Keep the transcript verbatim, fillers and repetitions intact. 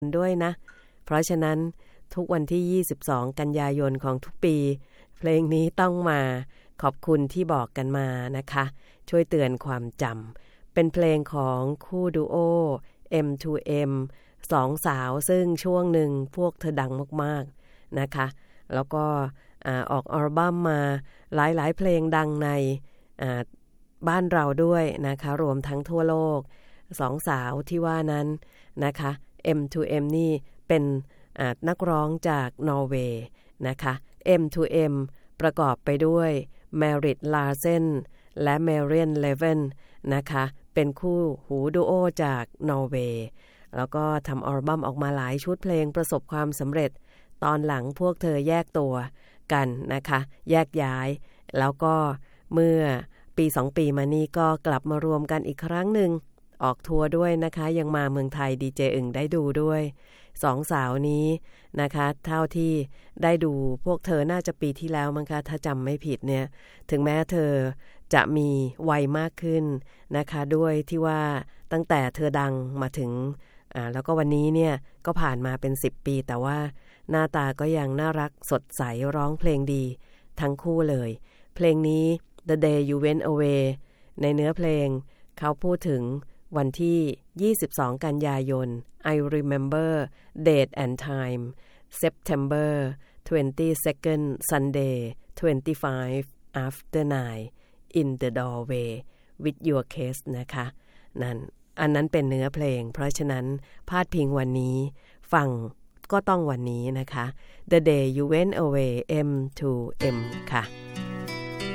ด้วยนะเพราะฉะนั้นทุกวันที่ยี่สิบสองกันยายนของทุกปีเพลงนี้ต้องมาขอบคุณที่บอกกันมานะคะช่วยเตือนความจำเป็นเพลงของคู่ดูโอ เอ็ม ทู เอ็ม สองสาวซึ่งช่วงหนึ่งพวกเธอดังมากๆนะคะแล้วก็อ่าออกอัลบั้มมาหลายๆเพลงดังในอ่าบ้านเราด้วยนะคะรวมทั้งทั่วโลกสองสาวที่ว่านั้นนะคะ เอ็ม ทู เอ็ม นี่เป็นนักร้องจากนอร์เวย์นะคะ เอ็ม ทู เอ็ม ประกอบไปด้วยแมริต ลาเซนและเมเรียน เลเวนนะคะเป็นคู่หูดูโอจากนอร์เวย์แล้วก็ทำอัลบั้มออกมาหลายชุดเพลงประสบความสำเร็จตอนหลังพวกเธอแยกตัวกันนะคะแยกย้ายแล้วก็เมื่อปีสองปีมานี้ก็กลับมารวมกันอีกครั้งหนึ่งออกทัวร์ด้วยนะคะยังมาเมืองไทยดีเจอึ่งได้ดูด้วยสองสาวนี้นะคะเท่าที่ได้ดูพวกเธอน่าจะปีที่แล้วมั้งคะถ้าจำไม่ผิดเนี่ยถึงแม้เธอจะมีวัยมากขึ้นนะคะด้วยที่ว่าตั้งแต่เธอดังมาถึงอ่าแล้วก็วันนี้เนี่ยก็ผ่านมาเป็นสิบปีแต่ว่าหน้าตาก็ยังน่ารักสดใสร้องเพลงดีทั้งคู่เลยเพลงนี้ The Day You Went Away ในเนื้อเพลงเขาพูดถึงวันที่ยี่สิบสองกันยายน I remember date and time September twenty-second Sunday twenty-five after nine in the doorway with your kiss นะคะนั่นอันนั้นเป็นเนื้อเพลงเพราะฉะนั้นพาดพิงวันนี้ฟังก็ต้องวันนี้นะคะ The Day You Went Away เอ็ม ทู เอ็ม ค่ะ